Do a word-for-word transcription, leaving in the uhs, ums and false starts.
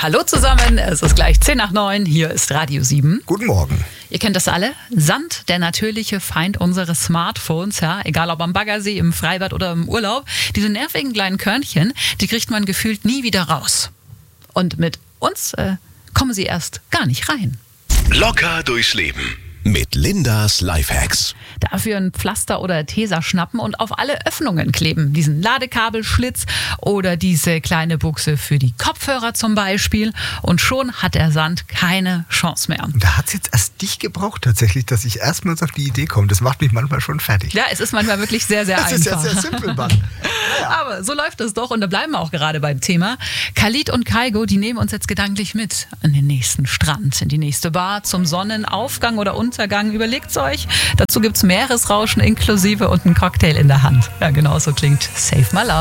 Hallo zusammen, es ist gleich zehn nach neun, hier ist Radio sieben. Guten Morgen. Ihr kennt das alle, Sand, der natürliche Feind unseres Smartphones, ja, egal ob am Baggersee, im Freibad oder im Urlaub. Diese nervigen kleinen Körnchen, die kriegt man gefühlt nie wieder raus. Und mit uns äh, kommen sie erst gar nicht rein. Locker durchs Leben mit Lindas Lifehacks. Dafür ein Pflaster oder Tesa schnappen und auf alle Öffnungen kleben. Diesen Ladekabelschlitz oder diese kleine Buchse für die Kopfhörer zum Beispiel. Und schon hat der Sand keine Chance mehr. Da hat es jetzt erst dich gebraucht tatsächlich, dass ich erstmals auf die Idee komme. Das macht mich manchmal schon fertig. Ja, es ist manchmal wirklich sehr, sehr das einfach. Das ist ja sehr simpel, Mann. Ja. Aber so läuft es doch und da bleiben wir auch gerade beim Thema. Khalid und Kaigo, die nehmen uns jetzt gedanklich mit an den nächsten Strand, in die nächste Bar, zum Sonnenaufgang oder Untergang. Überlegt's euch. Dazu gibt's Meeresrauschen inklusive und einen Cocktail in der Hand. Ja, genau so klingt Save My Love.